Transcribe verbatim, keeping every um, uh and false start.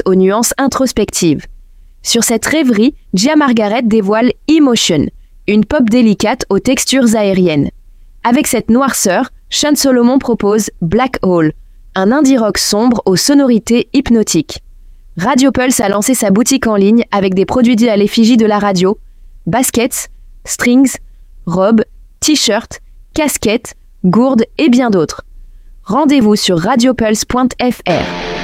aux nuances introspectives. Sur cette rêverie, Gia Margaret dévoile Emotion, une pop délicate aux textures aériennes. Avec cette noirceur, Sean Solomon propose Black Hole, un indie rock sombre aux sonorités hypnotiques. Radio Pulse a lancé sa boutique en ligne avec des produits à l'effigie de la radio, baskets, strings, robes, t-shirts, casquettes, gourdes et bien d'autres. Rendez-vous sur radiopulse point f r.